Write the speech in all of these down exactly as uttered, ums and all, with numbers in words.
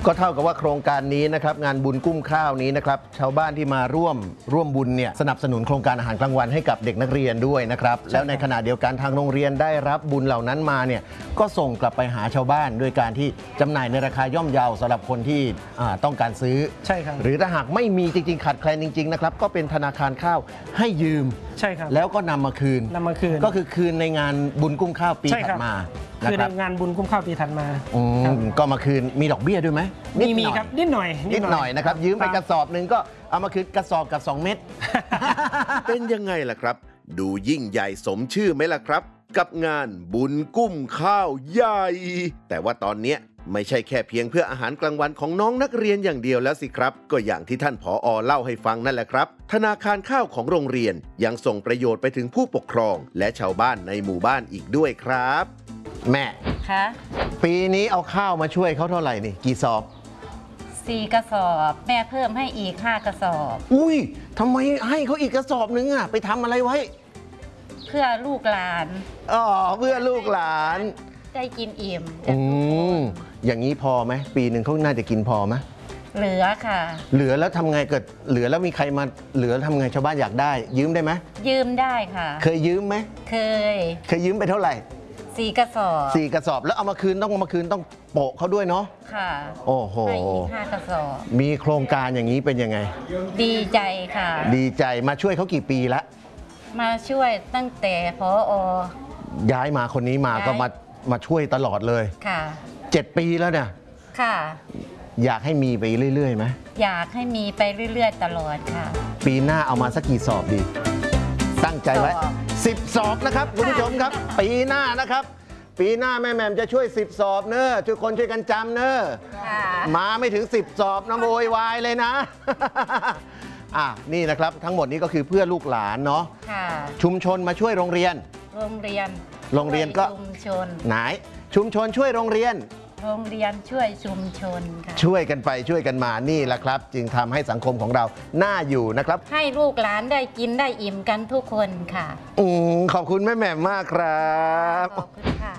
ก็เท่ากับว่าโครงการนี้นะครับงานบุญกุ้มข้าวนี้นะครับชาวบ้านที่มาร่วมร่วมบุญเนี่ยสนับสนุนโครงการอาหารกลางวันให้กับเด็กนักเรียนด้วยนะครับแล้วในขณะเดียวกันทางโรงเรียนได้รับบุญเหล่านั้นมาเนี่ยก็ส่งกลับไปหาชาวบ้านด้วยการที่จำหน่ายในราคาย่อมเยาสำหรับคนที่ต้องการซื้อใช่ครับหรือถ้าหากไม่มีจริงๆขาดแคลนจริงๆนะครับก็เป็นธนาคารข้าวให้ยืมใช่ครับแล้วก็นำมาคืนนำมาคืนก็คือคืนในงานบุญกุ้มข้าวปีถัดมาคือในงานบุญกุ้มข้าวปีถัดมาก็มาคืนมีดอกเบี้ยด้วยไหมมีมีครับนิดหน่อยนิดหน่อยนะครับยืมไปกระสอบหนึ่งก็เอามาคืนกระสอบกับสองเม็ดเป็นยังไงล่ะครับดูยิ่งใหญ่สมชื่อไหมล่ะครับกับงานบุญกุ้มข้าวใหญ่แต่ว่าตอนนี้ไม่ใช่แค่เพียงเพื่ออาหารกลางวันของน้องนักเรียนอย่างเดียวแล้วสิครับก็อย่างที่ท่านผอ.เล่าให้ฟังนั่นแหละครับธนาคารข้าวของโรงเรียนยังส่งประโยชน์ไปถึงผู้ปกครองและชาวบ้านในหมู่บ้านอีกด้วยครับแม่คะปีนี้เอาข้าวมาช่วยเขาเท่าไหร่นี่กี่สอบสี่กระสอบแม่เพิ่มให้อีกห้ากระสอบอุ้ยทำไมให้เขาอีกกระสอบนึงอ่ะไปทำอะไรไว้เพื่อลูกหลานอ๋อเพื่อลูกหลานได้กินอิ่มอืมอย่างนี้พอไหมปีหนึ่งเขาน่าจะกินพอไหมเหลือค่ะเหลือแล้วทำไงเกิดเหลือแล้วมีใครมาเหลือทำไงชาวบ้านอยากได้ยืมได้ไหมยืมได้ค่ะเคยยืมไหมเคยเคยยืมไปเท่าไหร่สี่กระสอบสี่กระสอบแล้วเอามาคืนต้องเอามาคืนต้องโปะเขาด้วยเนาะค่ะโอ้โหให้อีกห้ากระสอบมีโครงการอย่างนี้เป็นยังไงดีใจค่ะดีใจมาช่วยเขากี่ปีละมาช่วยตั้งแต่ผอ. ย้ายมาคนนี้มาก็มามาช่วยตลอดเลยค่ะเจ็ดปีแล้วเนี่ยค่ะอยากให้มีไปเรื่อยๆไหมอยากให้มีไปเรื่อยๆตลอดค่ะปีหน้าเอามาสักกี่สอบดีตั้งใจไว้สิบสอบนะครับคุณผู้ชมครับปีหน้านะครับปีหน้าแม่แหม่มจะช่วยสิบสอบเนอะช่วยคนช่วยกันจำเนอะมาไม่ถึงสิบสอบนะโวยวายเลยนะอ่ะนี่นะครับทั้งหมดนี้ก็คือเพื่อลูกหลานเนาะชุมชนมาช่วยโรงเรียนโรงเรียนโรงเรียนก็ชุมชนไหนชุมชนช่วยโรงเรียนโรงเรียนช่วยชุมชนค่ะช่วยกันไปช่วยกันมานี่แหละครับจึงทำให้สังคมของเราน่าอยู่นะครับให้ลูกหลานได้กินได้อิ่มกันทุกคนค่ะอืมขอบคุณแม่แหม่มมากครับขอบคุณค่ะ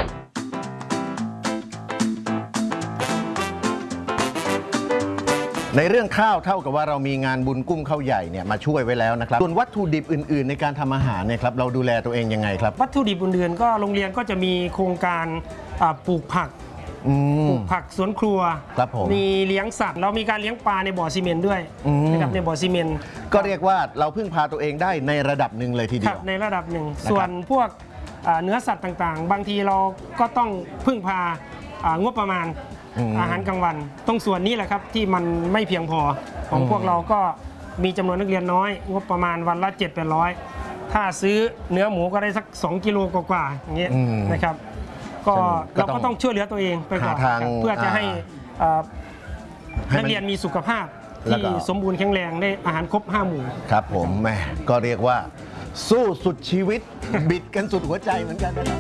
ในเรื่องข้าวเท่ากับว่าเรามีงานบุญกุ้มข้าวใหญ่เนี่ยมาช่วยไว้แล้วนะครับส่วนวัตถุดิบอื่นๆในการทำอาหารเนี่ยครับเราดูแลตัวเองยังไงครับวัตถุดิบอื่นๆก็โรงเรียนก็จะมีโครงการปลูกผักปลูกผักสวนครัวครับผมมีเลี้ยงสัตว์เรามีการเลี้ยงปลาในบ่อซีเมนต์ด้วยนะครับในบ่อซีเมนต์ก็เรียกว่าเราพึ่งพาตัวเองได้ในระดับหนึ่งเลยทีเดียวในระดับหนึ่งส่วนพวกเนื้อสัตว์ต่างๆบางทีเราก็ต้องพึ่งพางบประมาณอาหารกลางวันตรงส่วนนี้แหละครับที่มันไม่เพียงพอของพวกเราก็มีจำนวนนักเรียนน้อยงบประมาณวันละเจ็ดแปดร้อยถ้าซื้อเนื้อหมูก็ได้สักสองกิโลกว่าๆอย่างเงี้ยนะครับก็เราก็ต้องช่วยเหลือตัวเองไปก่อนเพื่อจะให้นักเรียนมีสุขภาพที่สมบูรณ์แข็งแรงได้อาหารครบห้าหมู่ครับผมแม่ก็เรียกว่าสู้สุดชีวิตบิดกันสุดหัวใจเหมือนกันนะครับ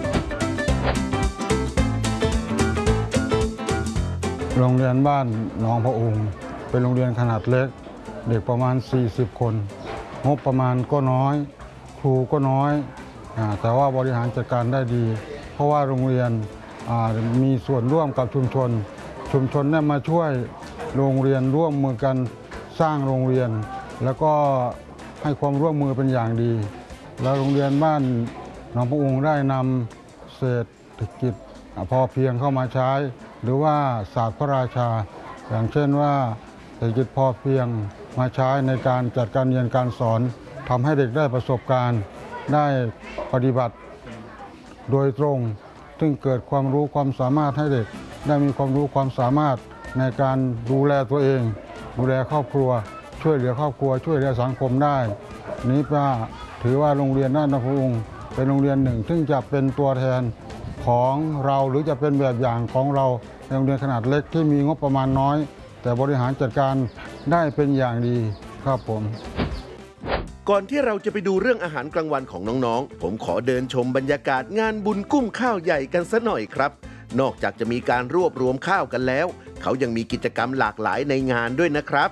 โรงเรียนบ้านหนองพระองค์เป็นโรงเรียนขนาดเล็กเด็กประมาณสี่สิบคนงบประมาณก็น้อยครูก็น้อยแต่ว่าบริหารจัดการได้ดีเพราะว่าโรงเรียนมีส่วนร่วมกับชุมชนชุมชนได้มาช่วยโรงเรียนร่วมมือกันสร้างโรงเรียนแล้วก็ให้ความร่วมมือเป็นอย่างดีแล้วโรงเรียนบ้านหนองพระองค์ได้นำเศรษฐกิจพอเพียงเข้ามาใช้หรือว่าศาสตร์พระราชาอย่างเช่นว่าเศรษฐกิจพอเพียงมาใช้ในการจัดการเรียนการสอนทำให้เด็กได้ประสบการณ์ได้ปฏิบัติโดยตรงซึ่งเกิดความรู้ความสามารถให้เด็กได้มีความรู้ความสามารถในการดูแลตัวเองดูแลครอบครัวช่วยเหลือครอบครัวช่วยเหลือสังคมได้นี้ว่าถือว่าโรงเรียนบ้านหนองพระองค์เป็นโรงเรียนหนึ่งซึ่งจะเป็นตัวแทนของเราหรือจะเป็นแบบอย่างของเราในโรงเรียนขนาดเล็กที่มีงบประมาณน้อยแต่บริหารจัดการได้เป็นอย่างดีครับผมก่อนที่เราจะไปดูเรื่องอาหารกลางวันของน้องๆผมขอเดินชมบรรยากาศงานบุญกุ้มข้าวใหญ่กันซะหน่อยครับนอกจากจะมีการรวบรวมข้าวกันแล้วเขายังมีกิจกรรมหลากหลายในงานด้วยนะครับ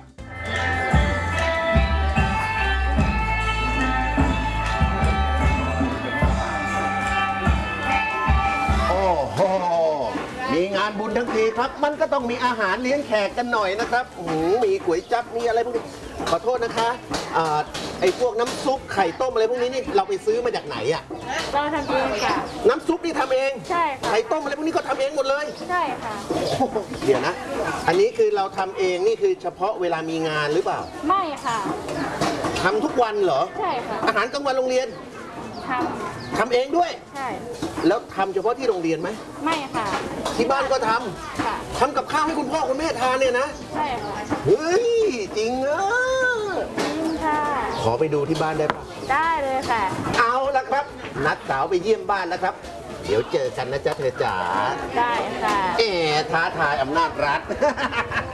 มีงานบุญทั้งทีครับ มันก็ต้องมีอาหารเลี้ยงแขกกันหน่อยนะครับโอ้โหมีก๋วยจั๊บมีอะไรพวกนี้ขอโทษนะคะอ่าไอ้พวกน้ำซุปไข่ต้มอะไรพวกนี้นี่เราไปซื้อมาจากไหนอะเราทำเองค่ะน้ำซุปนี่ทำเองใช่ค่ะไข่ต้มอะไรพวกนี้ก็ทำเองหมดเลยใช่ค่ะโอ้โหเดี๋ยวนะ อันนี้คือเราทำเองนี่คือเฉพาะเวลามีงานหรือเปล่าไม่ค่ะทำทุกวันเหรอใช่ค่ะอาหารกลางวันโรงเรียนททำเองด้วยำใช่แล้วทำเฉพาะที่โรงเรียนไหมไม่ค่ะที่บ้านก็ทำค่ะทำกับข้าวให้คุณพ่อคุณแม่ทานเนี่ยนะใช่ค่ะเฮ้ย จริงเออจริงค่ะขอไปดูที่บ้านได้ปะได้เลยค่ะเอาละครับ นัดสาวไปเยี่ยมบ้านนะครับ เดี๋ยวเจอกันนะจ๊ะเธอจ๋าได้ค่ะเอ๋ท้าทายอำนาจรัฐ